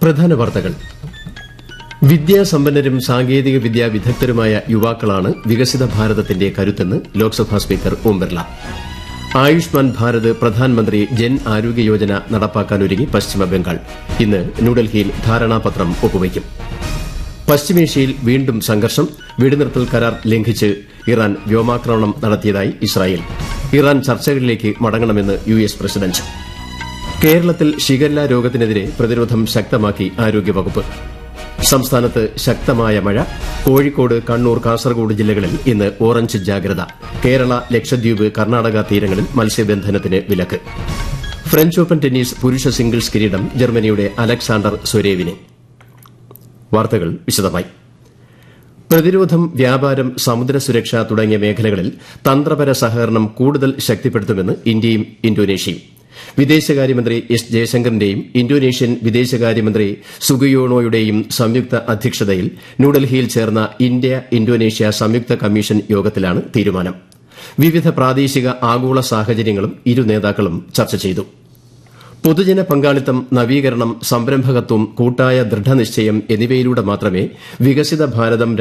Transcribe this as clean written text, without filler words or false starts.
പ്രധാന വാർത്തകൾ. വിദ്യാസമ്പന്നരും സാങ്കേതിക വിദ്യാ വിദഗ്ധരുമായ യുവാക്കളാണ് വികസിത ഭാരതത്തിന്റെ കരുത്തെന്ന് ലോക്സഭാ സ്പീക്കർ ഓം ബിർള. ആയുഷ്മാൻ ഭാരത് പ്രധാൻമന്ത്രി ജൻ ആരോഗ്യ യോജന നടപ്പാക്കാനൊരുങ്ങി പശ്ചിമബംഗാൾ. ഇന്ന് ന്യൂഡൽഹിയിൽ ധാരണാപത്രം ഒപ്പുവയ്ക്കും. പശ്ചിമേഷ്യയിൽ വീണ്ടും സംഘർഷം. വെടിനിർത്തൽ കരാർ ലംഘിച്ച് ഇറാൻ വ്യോമാക്രമണം നടത്തിയതായി ഇസ്രായേൽ. Iran ചർച്ചകളിലേക്ക് മടങ്ങണമെന്ന് US president. കേരളത്തിൽ ഷിഗല്ല രോഗത്തിനെതിരെ പ്രതിരോധം ശക്തമാക്കി ആരോഗ്യവകുപ്പ്. സംസ്ഥാനത്ത് ശക്തമായ മഴ. കോഴിക്കോട്, കണ്ണൂർ, കാസർഗോഡ് ജില്ലകളിൽ ഇന്ന് ഓറഞ്ച് ജാഗ്രത. കേരള, ലക്ഷദ്വീപ്, കർണാടക തീരങ്ങളിൽ മത്സ്യബന്ധനത്തിന് വിലക്ക്. ഫ്രഞ്ച് ഓപ്പൺ ടെന്നീസ് പുരുഷ സിംഗിൾസ് കിരീടം ജർമ്മനിയുടെ അലക്സാണ്ടർ സ്വരേവിന്. വാർത്തകൾ വിശദമായി. പ്രതിരോധം, വ്യാപാരം, സമുദ്ര സുരക്ഷ തുടങ്ങിയ മേഖലകളിൽ തന്ത്രപര സഹകരണം കൂടുതൽ ശക്തിപ്പെടുത്തുമെന്ന് ഇന്ത്യയും ഇന്തോനേഷ്യയും. വിദേശകാര്യമന്ത്രി എസ് ജയശങ്കറിന്റെയും ഇന്തോനേഷ്യൻ വിദേശകാര്യമന്ത്രി സുഗിയോണോയുടെയും സംയുക്ത അധ്യക്ഷതയിൽ ന്യൂഡൽഹിയിൽ ചേർന്ന ഇന്ത്യ ഇന്തോനേഷ്യ സംയുക്ത കമ്മീഷൻ യോഗത്തിലാണ് തീരുമാനം. വിവിധ പ്രാദേശിക ആഗോള സാഹചര്യങ്ങളും ഇരു നേതാക്കളും ചർച്ച ചെയ്തു. പൊതുജന പങ്കാളിത്തം, നവീകരണം, സംരംഭകത്വം, കൂട്ടായ ദൃഢനിശ്ചയം എന്നിവയിലൂടെ മാത്രമേ വികസിത ഭാരതം